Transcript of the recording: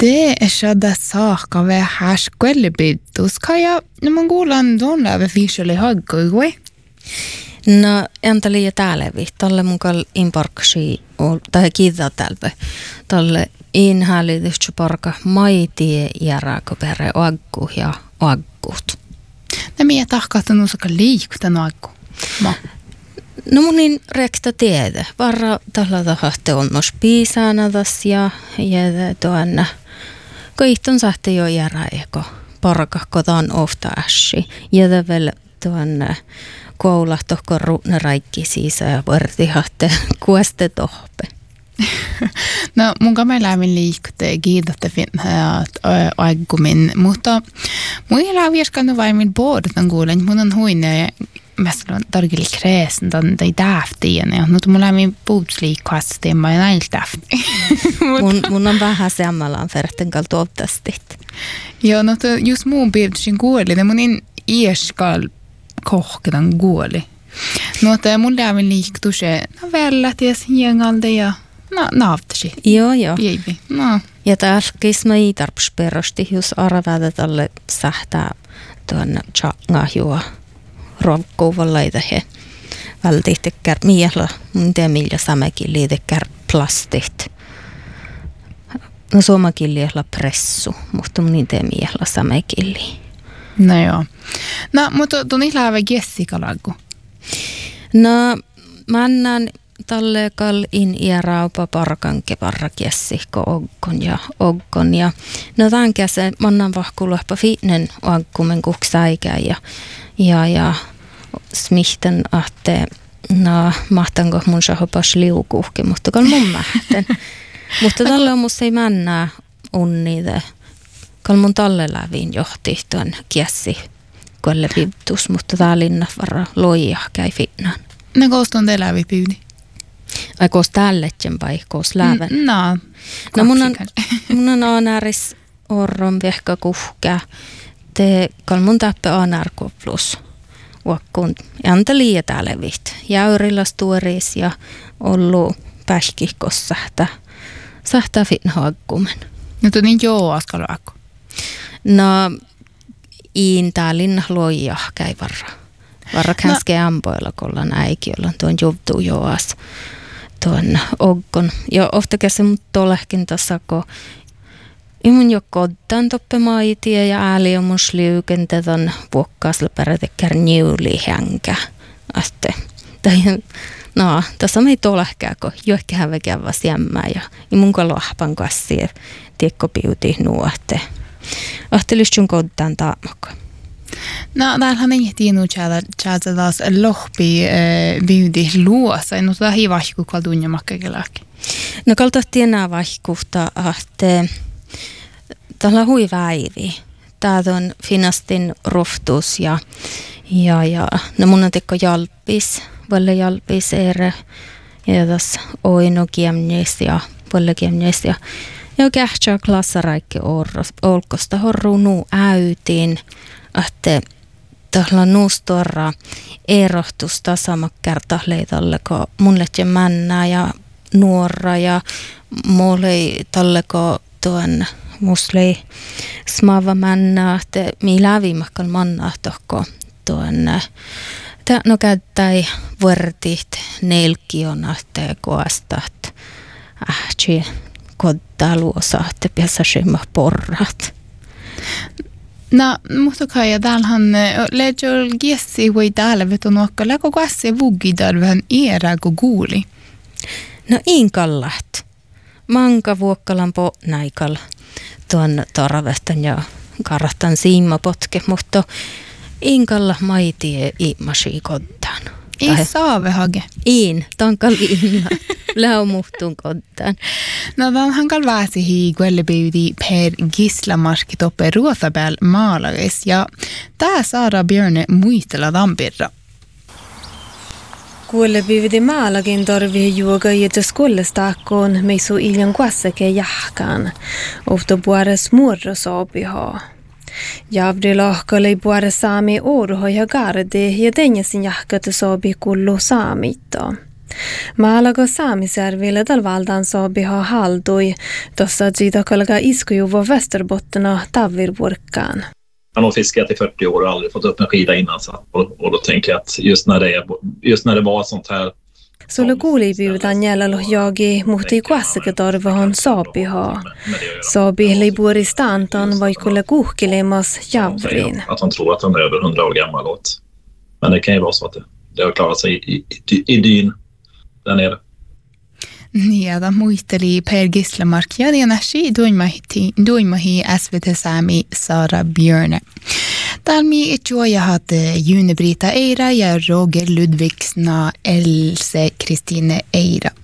Det är sådär saker vi har skulle bytas. Kan jag, när man går landon över fiskeli haggoi? No, entä liian täällä vi? Tälle mun kall inparksi, tai kiitaa täältä. Tälle inhäälitys parka maitie järääkö perä aggu ja aggut. No, minä tahkahtan usaka liikutan aggu. No mun niin rekta tiedä. Varra tällä tahatte on nos piisanadas ja tuonne. Koihton sahte jo järääkö parka kotaan ofta äsi. Ja vielä tuonne koulahtohko ruutne raikki siisä ja vartihahte kueste tohpe. No, mun kameläimin liikutte kiitätte aikumin, mutta muilla on vieskannut vain min båda kuulen, mun on huine mest on tarkille kreesen tai tähtiin ja nyt mulla on puutsliikkaasti ja mä näin tähtiin. Mun on vähän semmallaan verten kalta optastit. Joo, no just muun piirtyisin kuoli, ja mun in ieskal kohketan kuoli. No, että mun lämmin liiktuu se, no välillä ties hiengalta ja naaftasi. Joo. Piipi, no. Ja tälkis mä ei tarpsperosti, jos arvaada tälle sähtää tuonne tjangahjua rovkuuvalaita he vältiitekär miehla, mun tiedä millä samekin liitekär plastit. No suomakin liehla pressu, mutta mun niin tiedä miehla samekin lii. No joo. No, mutta tuon ihläävä Jessica-laggu. No, mä annan tälle kall in iäraupa parkan kevarra Jessica oggon ja no tämän käse mä annan vahkulohpa fiinen aggumen kuksäikää ja smihten ahte no mahtanko mun sahopas liukuhki, mutta kall mun mähten. Mutta tälle on musta ei männää unnide. Kall mun talle läviin johti tuon kiessi kuelle piptus, mutta tää linna varra loija käy finnaan. No kooston te lävi pyydi? Ai koos tälletjen vai koos läven? No mun on aanäris orron vehkä kuhkää. Te kall mun täppä aanärko plus. Vakkuun anta liian tälevit. Jäyrillas tuoris ja ollu pähkihkos sähtää finhaakkumen. No tuo niin joo askaluakku. No, iin tää linna loija käy varra känskee ampoilla, kolla näikin, jolla tuon juvtuu joas tuon oggon. Ja ofta käsin mut tolehkin tässä, kun imun jo koddan toppe maitia ja ääli on mun sliukentet on vuokkaasella perätekär niuli hänkä. No, tässä on ei tolehkää, kun johonkin hävekävä jämmää ja mun kalahpan kassi ja tiekko piuti nuohte. Ahtelistun koddan taamakko. No, täällähän ei tiennyt tjäätä taas lohpi biudi luossa. No, tämä ei vahku kaltuun ja makkekelääkin. No, kaltahti enää vahkuhta, että täällä on hui väivi. Tää on finastin roftus ja no mun on tekko jalpis, valle jalpis ere ja tässä oino kiemnis ja valle kiemnis ja kähtsää klassaraikki olkosta horruu nuu äytiin, että tällä nuustorra erohtus tasamakkärta leitalle, kun mun lehti männää ja nuorra ja mulle talleko tuon muslei smava männää, että mi lävimäkkän mannaa tohko tuon no käyttäi vuortit nelkiona, että koastat koddaa luosa, että piässä syömä porrat. No, mutta kai täällähän leijol giessi voi täällä vetun vaikka läkö käsi vugidar vähän iärää kuin kuuli. No inkallat. Manka vuokkalan po naikal tuon toravettan ja karahtan siimapotke, mutta inkalla maitie iimasi koddaan. Ei saa vehage. Iin, tankal inna. Lähö muhtun koddaan. No, tämähän kall väsi hiikuelle biudi per gislamarski toppe ruotapääl maalagis ja tää saada Björne muistella tampirra. Kuulle biudi maalagin torvi juoga jota skollestakon meisu iljan kuassake jahkan. Ofta puare smurra saabiha. Javdi lahkali puare saami orho ja gardi ja denjasin jahkata saabi kullu saamita. Maalago saamisjärville talvaldan saabiha haldoi, tossa jida kalga iskujuvo Västerbottena tavirvurkan. Han har fiskat i 40 år och aldrig fått upp en skida innan. Och då tänker jag att just när det var sånt här... Sulle kuulipiutan jäljellä jogi muhti kuasseketorvahon saabiha. Saabi leibur i stantan vaikulle kuhkilemas javrin. Att han tror att han är över 100 år gammal åt. Men det kan ju vara så att det har klarat sig i dyn där nere. Niada muisteli Per Gislamark ja näsi duimahi SVT Sami Sara Björne. Talmi itjuoja hat June Brita Eira ja Roger Ludvigsna Else Kristine Eira.